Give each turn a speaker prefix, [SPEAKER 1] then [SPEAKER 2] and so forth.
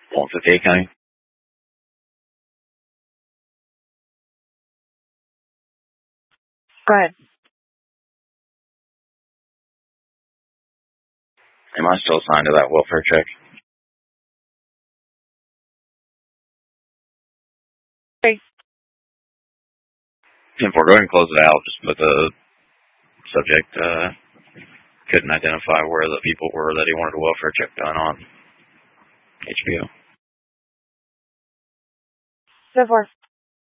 [SPEAKER 1] 158 County.
[SPEAKER 2] Go ahead.
[SPEAKER 1] Am I still assigned to that welfare check?
[SPEAKER 2] Okay.
[SPEAKER 1] 10-4, go ahead and close it out. Just put the subject, couldn't identify where the people were that he wanted a welfare check done on HBO.
[SPEAKER 2] 10-4.